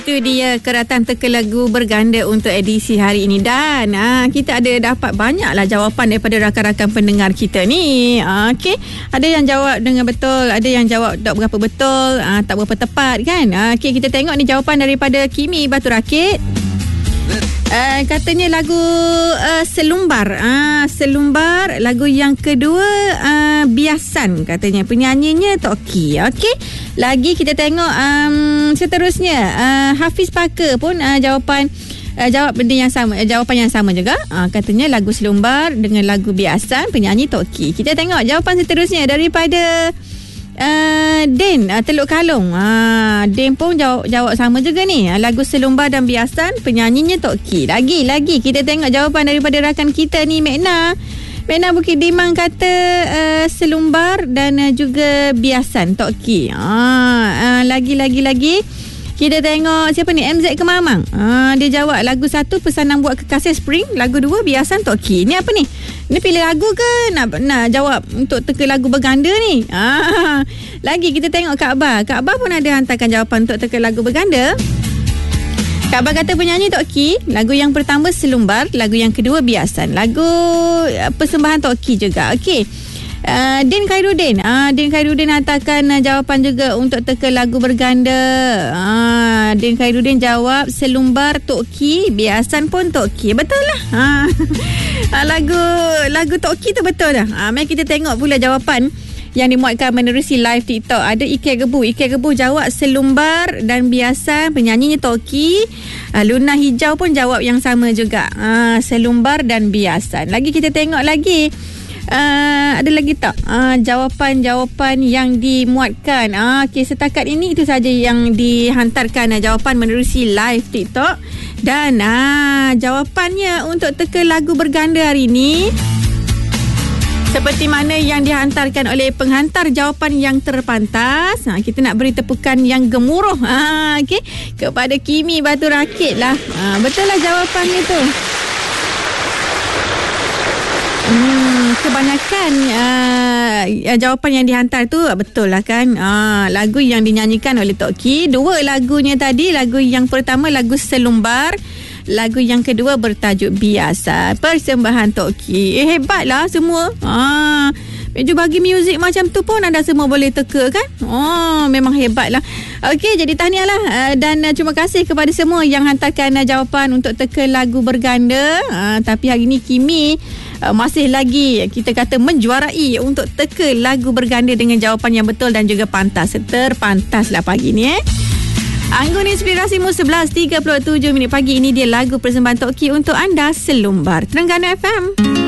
Itu dia keratan teka lagu berganda untuk edisi hari ini. Dan kita ada dapat banyaklah jawapan daripada rakan-rakan pendengar kita ni. Okey, ada yang jawab dengan betul, ada yang jawab tak berapa betul, tak berapa tepat kan. Okey, kita tengok ni jawapan daripada Kimi Batu Rakit. Katanya lagu Selumbar. Selumbar. Lagu yang kedua Biasan katanya. Penyanyinya Toki. Okey. Lagi kita tengok seterusnya Hafiz Parker pun jawab benda yang sama, jawapan yang sama juga. Katanya lagu Selumbar dengan lagu Biasan, penyanyi Toki. Kita tengok jawapan seterusnya daripada Den Teluk Kalong. Den pun jawab sama juga ni. Lagu Selumbar dan Biasan, penyanyinya Toki. Lagi kita tengok jawapan daripada rakan kita ni, Mekna Bukit Dimang kata Selumbar dan juga Biasan Toki. Lagi kita tengok siapa ni, MZ Kemamang. Dia jawab lagu 1 Pesanan Buat Kekasih Spring, lagu 2 Biasan Toki. Ni apa ni? Ni pilih lagu ke nak jawab untuk teka lagu berganda ni? Lagi kita tengok Kak Ba pun ada hantarkan jawapan untuk teka lagu berganda. Kak Ba kata penyanyi Toki, lagu yang pertama Selumbar, lagu yang kedua Biasan, lagu persembahan Toki juga. Okey. Din Khairuddin hantarkan jawapan juga untuk teka lagu berganda. Din Khairuddin jawab Selumbar Toki, Biasan pun Toki. Betul lah. Lagu Toki tu betul dah. Mari kita tengok pula jawapan yang dimuatkan menerusi live TikTok. Ada Ike Gebu jawab Selumbar dan Biasan, penyanyinya Toki. Luna Hijau pun jawab yang sama juga, Selumbar dan Biasan. Lagi kita tengok lagi. Ada lagi tak jawapan-jawapan yang dimuatkan? Okey, setakat ini itu saja yang dihantarkan jawapan menerusi live TikTok. Dan jawapannya untuk teka lagu berganda hari ini seperti mana yang dihantarkan oleh penghantar jawapan yang terpantas. Kita nak beri tepukan yang gemuruh okey, kepada Kimi Batu Rakit lah. Betul lah jawapannya tu. Kebanyakan jawapan yang dihantar tu betul lah kan. Lagu yang dinyanyikan oleh Toki. 2 lagunya tadi. Lagu yang pertama lagu Selumbar, lagu yang kedua bertajuk Biasa, persembahan Toki. Hebatlah semua. Meju bagi muzik macam tu pun anda semua boleh teka kan. Memang hebatlah. Okey, jadi tahniahlah dan terima kasih kepada semua yang hantarkan jawapan untuk teka lagu berganda. Tapi hari ni Kimi masih lagi kita kata menjuarai untuk teka lagu berganda dengan jawapan yang betul dan juga pantas. Terpantaslah pagi ni Anggun Inspirasimu 11.37 pagi. Ini dia lagu persembahan Toki untuk anda, Selumbar, Terengganu FM.